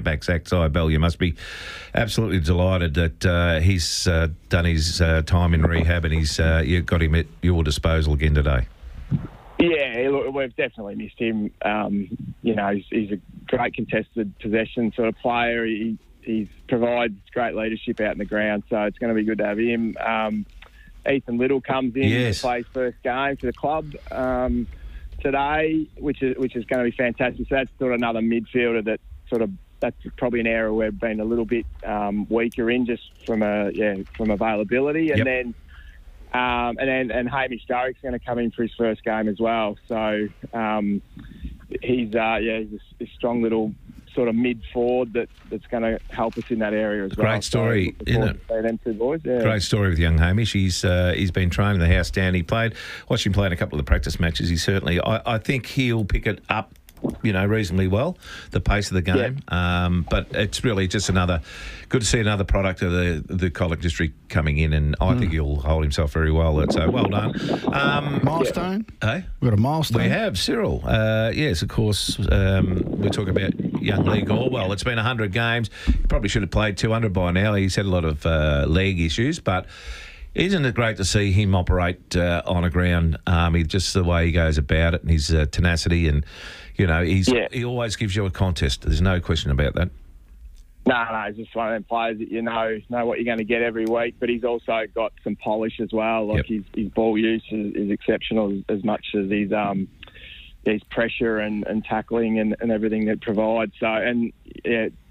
centre-back, Zach Zybell. You must be absolutely delighted that he's done his time in rehab and you've got him at your disposal again today. Yeah, look, we've definitely missed him. He's a great contested possession sort of player. He provides great leadership out in the ground, so it's going to be good to have him. Ethan Little comes in to play his first game for the club today, which is going to be fantastic. So that's sort of another midfielder that's probably an area we've been a little bit weaker in, just from availability. And then Hamish Durrick's going to come in for his first game as well. So he's a strong little sort of mid-forward that's going to help us in that area as well. Great story, isn't it? Them two boys, yeah. Great story with young Hamish. He's been trained in the house down. Watched him play in a couple of the practice matches. He certainly, I think he'll pick it up, reasonably well, the pace of the game. Yeah. But it's really just good to see another product of the Colac district coming in, and I think he'll hold himself very well. So well done. Milestone? Hey? We've got a milestone. We have, Cyril. Yes, of course. We're talking about young Lee Gorwell. It's been 100 games. He probably should have played 200 by now. He's had a lot of leg issues, but isn't it great to see him operate on a ground army, just the way he goes about it and his tenacity, and he always gives you a contest. There's no question about that. No, he's just one of them players that know what you're going to get every week, but he's also got some polish as well. Like his ball use is exceptional as much as his pressure and tackling and everything that provides. So,